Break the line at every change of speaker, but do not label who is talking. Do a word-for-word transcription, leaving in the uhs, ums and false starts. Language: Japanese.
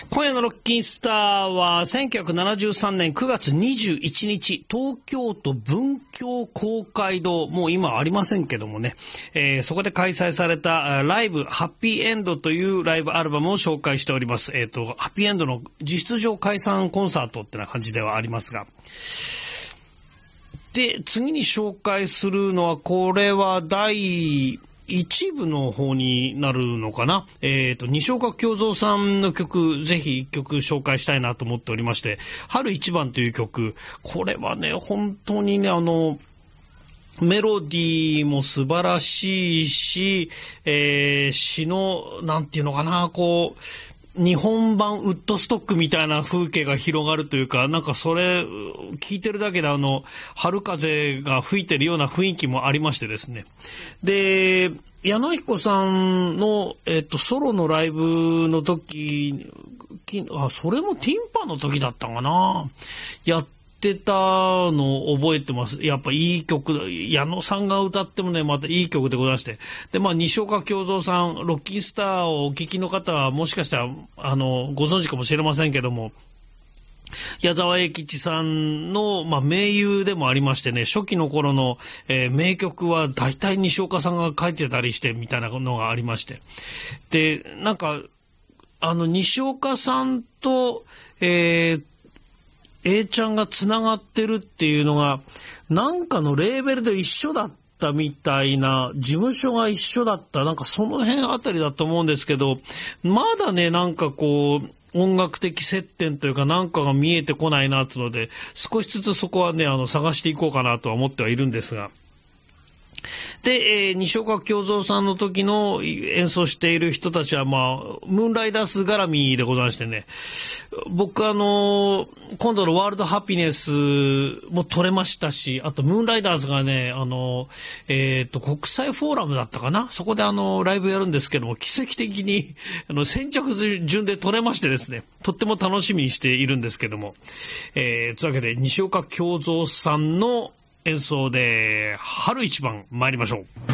今夜のロッキンスターはせんきゅうひゃくななじゅうさんねんくがつにじゅういちにち、東京都文京公会堂、もう今ありませんけどもね、えー、そこで開催されたライブハッピーエンドというライブアルバムを紹介しております。えっと、ハッピーエンドの実質上解散コンサートってな感じではありますが。で、次に紹介するのは、これは第一部の方になるのかな。えっと、西岡京三さんの曲、ぜひ一曲紹介したいなと思っておりまして、春一番という曲、これはね、本当にね、あの、メロディーも素晴らしいし、えー、詩の、なんていうのかな、こう、日本版ウッドストックみたいな風景が広がるというか、なんかそれ聞いてるだけであの春風が吹いてるような雰囲気もありましてですね。で、矢野彦さんのえっとソロのライブの時、あ、それもティンパの時だったかな。やってってたのを覚えてます。やっぱいい曲、矢野さんが歌ってもね、またいい曲でございまして。で、まあ、西岡京三さん、ロッキンスターをお聴きの方は、もしかしたら、あの、ご存知かもしれませんけども、矢沢永吉さんの、まあ、名優でもありましてね、初期の頃の、えー、名曲は大体西岡さんが書いてたりしてみたいなのがありまして。で、なんか、あの、西岡さんと、えー、A ちゃんがつながってるっていうのがなんかのレーベルで一緒だったみたいな、事務所が一緒だった、なんかその辺あたりだと思うんですけど、まだねなんかこう音楽的接点というかなんかが見えてこないなっていうので、少しずつそこはねあの探していこうかなとは思ってはいるんですが。で、えー、西岡京三さんの時の演奏している人たちは、まあ、ムーンライダース絡みでございましてね、僕あのー、今度のワールドハピネスも撮れましたし、あとムーンライダーズがね、あのー、えっと、国際フォーラムだったかな、そこであのー、ライブやるんですけども、奇跡的に、あの、先着順で撮れましてですね、とっても楽しみにしているんですけども、えー、というわけで、西岡京三さんの演奏で春一番参りましょう。